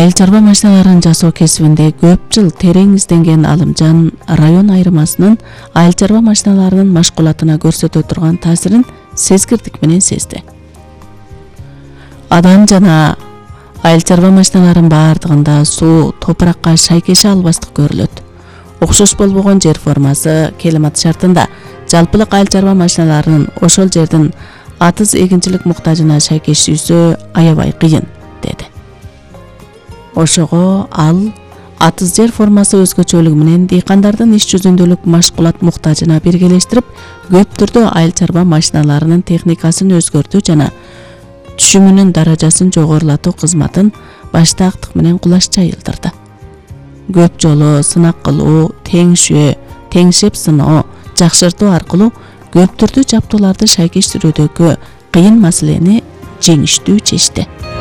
Айыл чарба машиналарын жасоо кесибинде көп жыл терең изденген Алымжан район айырмасынын айыл чарба машиналарынын машкулатына көрсөтө турган таасирин сезгирдик менен сезди. Адам жана айыл чарба машиналарынын баардыгында суу, топуракка шайкеше албастык көрүлөт. Окшош болбогон жер формасы келимат шартында жалпылык айыл чарба машиналарынын ошол жердин атыз эгинчилик муктажына шайкешүүсү аябай кыйын, деди. Ошого ал атыз жер формасы өзгөчөлүгү менен дыйкандардын иш жүзүндөлүк машкулат муктажына биргелештирип, көп түрдө айыл чарба машиналарынын техникасын өзгөртүү жана түшүмүнүн даражасын жогорулатуу кызматын баштаактык менен кулаш жайылдырды. Көп жолу сынак кылуу, теңшөө, теңшеп сыноо, жакшыртуу аркылуу көп түрдүү жабдууларды шайкештирүүдөгү кыйын маселени жеңиштүү чечти.